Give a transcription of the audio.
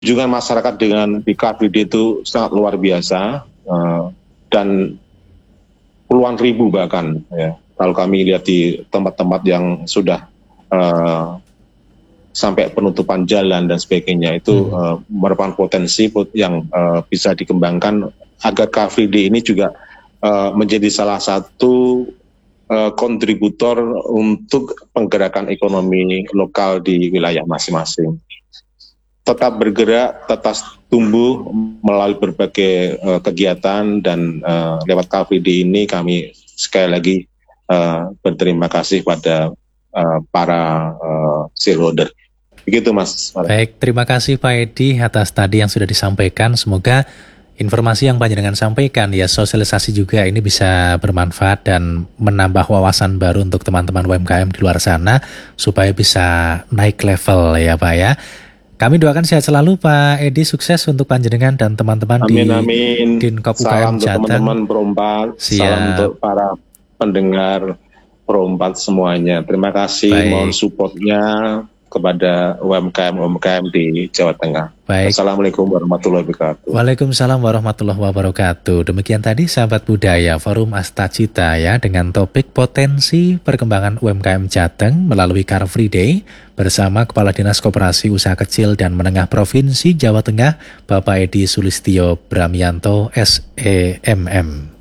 kunjungan masyarakat dengan di Car Free Day itu sangat luar biasa, dan puluhan ribu bahkan ya. Kalau kami lihat di tempat-tempat yang sudah sampai penutupan jalan dan sebagainya, itu merupakan potensi yang bisa dikembangkan agar Car Free Day ini juga menjadi salah satu kontributor untuk penggerakan ekonomi lokal di wilayah masing-masing. Tetap bergerak, tetap tumbuh melalui berbagai kegiatan, dan lewat Car Free Day ini kami sekali lagi berterima kasih pada para shareholder. Begitu Mas. Baik, terima kasih Pak Edi atas tadi yang sudah disampaikan. Semoga informasi yang panjenengan sampaikan, ya sosialisasi juga ini bisa bermanfaat dan menambah wawasan baru untuk teman-teman UMKM di luar sana supaya bisa naik level ya Pak ya. Kami doakan sehat selalu Pak Edi, sukses untuk panjenengan dan teman-teman di Dinkop UKM Salam untuk Jateng. teman-teman Pro4, salam untuk para pendengar Pro4 semuanya. Terima kasih, mohon supportnya kepada UMKM di Jawa Tengah. Baik. Assalamualaikum warahmatullahi wabarakatuh. Waalaikumsalam warahmatullahi wabarakatuh. Demikian tadi sahabat budaya Forum Astacita ya, dengan topik potensi perkembangan UMKM Jateng melalui Car Free Day bersama Kepala Dinas Koperasi Usaha Kecil dan Menengah Provinsi Jawa Tengah, Bapak Edi Sulistyo Bramianto SEMM.